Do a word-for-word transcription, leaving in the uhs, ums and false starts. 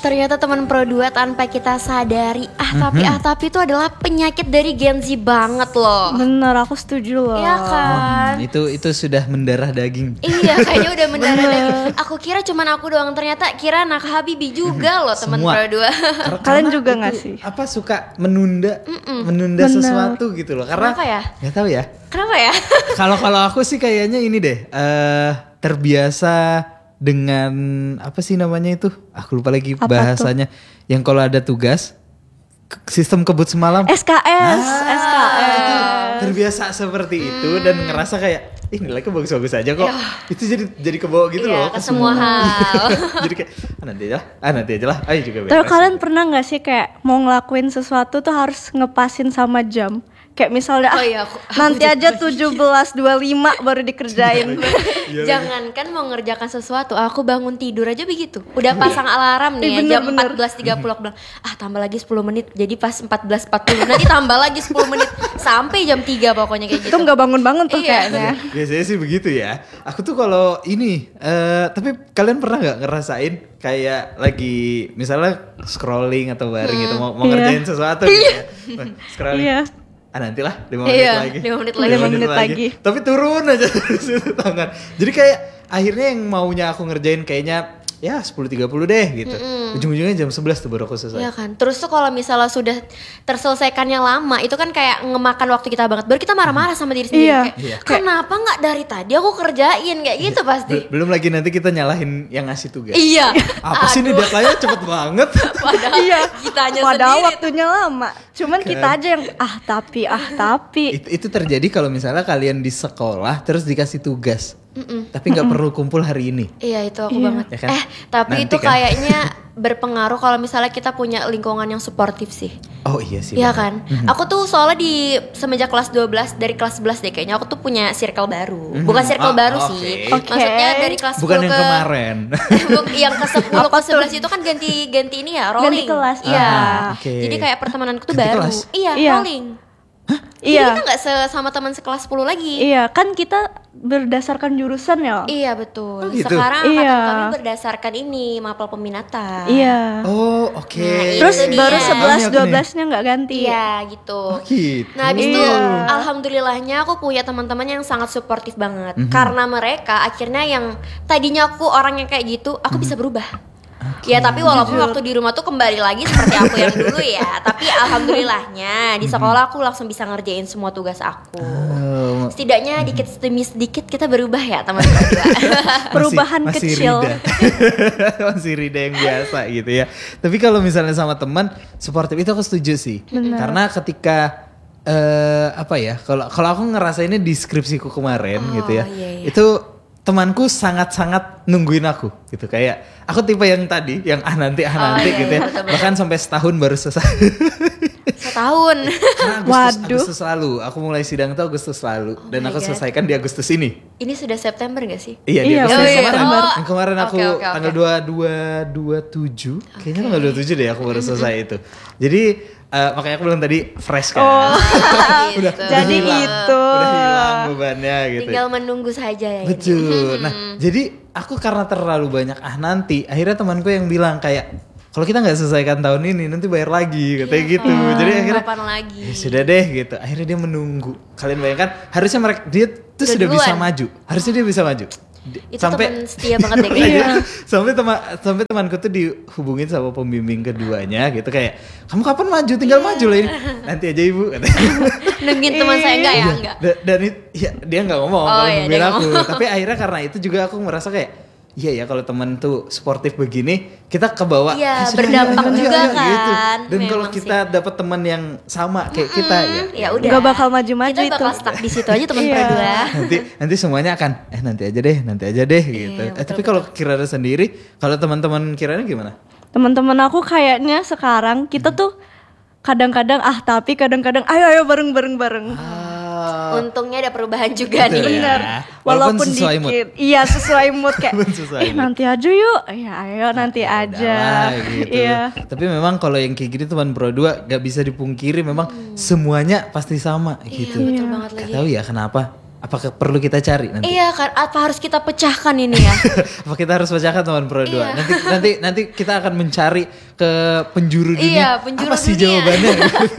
Ternyata teman Pro dua tanpa kita sadari ah tapi Mhm. ah tapi itu adalah penyakit dari Gen Z banget loh. Bener, aku setuju loh. Iya kan? Hmm, itu itu sudah mendarah daging. Iya kayaknya udah mendarah daging. Aku kira cuman aku doang, ternyata kira anak Habibi juga loh teman Semua. Pro dua. Karena Kalian juga itu nggak sih? Apa suka menunda menunda Bener. sesuatu gitu loh. Karena Kenapa ya? Gak tahu ya. Kenapa ya? Kalau kalau aku sih kayaknya ini deh, eh terbiasa dengan apa sih namanya itu? Aku lupa lagi Apa bahasanya. Yang kalau ada tugas ke- sistem kebut semalam. S K S, Ah, S K S. terbiasa seperti itu dan ngerasa kayak ih nilainya bagus-bagus aja kok. Itu jadi jadi kebawa gitu Iya, loh ke semua hal. Jadi kayak ah, nanti aja lah, ah nanti aja lah. Ayo juga beres. Terus kalian pernah gak sih kayak mau ngelakuin sesuatu tuh harus ngepasin sama jam? Kayak misalnya Oh ah, iya, aku- aku nanti juga aja tujuh belas dua puluh lima baru dikerjain. Iya, Jangankan mau ngerjakan sesuatu, aku bangun tidur aja begitu. Udah pasang alarm nih Ih, ya, bener, jam bener. empat belas tiga puluh aku bilang, ah tambah lagi sepuluh menit. Jadi pas empat belas empat puluh nanti tambah lagi sepuluh menit sampai jam tiga pokoknya kayak gitu. Itu nggak bangun-bangun tuh Iya. kayaknya. Biasanya sih begitu ya. Aku tuh kalau ini, eh tapi kalian pernah nggak ngerasain kayak lagi misalnya scrolling atau bareng gitu mau, mau Iya. ngerjain sesuatu gitu ya. Wah, scrolling. Iya. Ah nantilah lima Iya, menit lagi. lima menit lagi. Lima menit lagi. Tapi turun aja terus itu tangan. Jadi kayak akhirnya yang maunya aku ngerjain kayaknya ya sepuluh tiga puluh deh gitu. Ujung-ujungnya jam sebelas tuh baru aku selesai. Iya kan. Terus tuh kalau misalnya sudah terselesaikannya lama, itu kan kayak ngemakan waktu kita banget. Baru kita marah-marah sama diri sendiri Iya. kayak, Iya. kenapa nggak dari tadi aku kerjain kayak gitu pasti. Bel- Belum lagi nanti kita nyalahin yang ngasih tugas. Iya. Apa sih ini Aduh. deadline-nya cepet banget. Padahal Iya. kitanya Padahal sendiri. waktunya lama. Cuman kita aja yang ah tapi ah tapi. It- itu terjadi kalau misalnya kalian di sekolah terus dikasih tugas, tapi nggak perlu kumpul hari ini. Iya itu aku Iya. banget. Ya kan? Eh tapi Nanti itu kan. kayaknya berpengaruh kalau misalnya kita punya lingkungan yang suportif sih. Oh iya sih. Iya benar. kan? Aku tuh soalnya di semenjak kelas dua belas, dari kelas sebelas deh kayaknya aku tuh punya circle baru. Bukan circle Ah, baru oke. sih. Oke. Maksudnya dari kelas Bukan sepuluh yang ke kemarin. Buk- yang ke sepuluh Apa ke sebelas tuh? itu kan ganti-ganti ini ya, rolling. kelas. Iya. Ah, oke. Jadi kayak pertemananku tuh Ganti baru. kelas? Iya, Iya. rolling. Jadi Iya. kita nggak sama teman sekelas sepuluh lagi. Iya, kan kita berdasarkan jurusan ya. Iya betul. Oh, gitu? Sekarang Iya. angkatan kami berdasarkan ini mapel peminatan. Iya. Oh oke. Nah, Terus itu baru dia. sebelas Banyak dua nih. belasnya nggak ganti. Iya gitu. Oh, gitu. Nah habis itu Iya. alhamdulillahnya aku punya teman-teman yang sangat suportif banget. Mhm. Karena mereka akhirnya yang tadinya aku orang yang kayak gitu, aku Mhm. bisa berubah. Ya tapi walaupun Jujur. waktu di rumah tuh kembali lagi seperti aku yang dulu ya. Tapi alhamdulillahnya di sekolah aku langsung bisa ngerjain semua tugas aku. Oh, Setidaknya dikit demi sedikit kita berubah ya teman-teman. masih- Perubahan masih kecil. Rida. Masih Rida yang biasa gitu ya. Tapi kalau misalnya sama teman suportif itu aku setuju sih. Karena ketika eh apa ya? Kalau kalau aku ngerasainnya di skripsiku kemarin Oh, gitu ya. iya, iya. Itu temanku sangat-sangat nungguin aku gitu, kayak aku tipe yang tadi yang ah nanti ah Oh, nanti iya, gitu iya, ya. betul-betul. Bahkan sampai setahun baru selesai. Setahun. Karena Agustus, Waduh. Agustus lalu aku mulai sidang tuh Agustus lalu dan my aku God. selesaikan di Agustus ini. Ini sudah September gak sih? Iya, di Iya, Agustus oh, yang iya. kemarin. Oh, Yang kemarin aku oke, oke, oke. tanggal dua dua dua tujuh, kayaknya tanggal dua puluh tujuh deh aku baru selesai itu. Jadi eh, makanya aku bilang tadi fresh kan. Oh. Gitu. Jadi hilang, gitu. Udah hilang bebannya gitu. Tinggal menunggu saja ya. ini. Betul. Nah, jadi aku karena terlalu banyak ah nanti, akhirnya temanku yang bilang kayak kalau kita nggak selesaikan tahun ini nanti bayar lagi katanya Iya, gitu. Pak. Jadi akhirnya Kapan lagi? ya sudah deh gitu. Akhirnya dia menunggu. Kalian bayangkan harusnya mereka dia tuh Udah sudah bisa duluan. maju. Harusnya dia bisa maju. Di- Itu teman setia banget deh kayaknya. Iya. sampai teman sampai temanku tuh dihubungin sama pembimbing keduanya gitu kayak kamu kapan maju tinggal maju lah ini nanti aja ibu katanya. Nungguin teman saya enggak ya? Iya. Enggak. Da- dan it- ya, dia nggak ngomong Oh, kalau iya, nungguin dia aku nggak tapi akhirnya karena itu juga aku merasa kayak iya ya kalau teman tuh sportif begini kita kebawa Iya, "Ah, sudah, berdampak ayo, ayo, juga ayo," gitu. kan. Dan kalau Memang kita dapat teman yang sama kayak kita ya Ya udah. Nggak bakal maju-maju Kita itu. bakal stuck di situ aja teman Iya. berdua. nanti nanti semuanya akan eh nanti aja deh nanti aja deh gitu. Iya, eh tapi kalau Kirana sendiri kalau teman-teman Kirana gimana? Teman-teman aku kayaknya sekarang kita tuh kadang-kadang ah tapi kadang-kadang ayo ayo bareng bareng bareng. Ah, Untungnya ada perubahan juga betul nih. ya. Bener. Walaupun Walaupun sesuai mood. dikit. Iya sesuai mood kayak. Walaupun sesuai eh mood. nanti aja yuk. Ya ayo nanti aja. Udahlah, gitu. Iya. Tapi memang kalau yang kayak gini teman Pro dua gak bisa dipungkiri memang semuanya pasti sama gitu. Iya, betul banget Gak lagi. tahu ya kenapa. Apakah perlu kita cari nanti? Iya kan, apa harus kita pecahkan ini ya? Apa kita harus pecahkan teman Pro dua? Iya. Nanti nanti nanti kita akan mencari ke penjuru dunia. Iya, penjuru Apa sih dunia. jawabannya?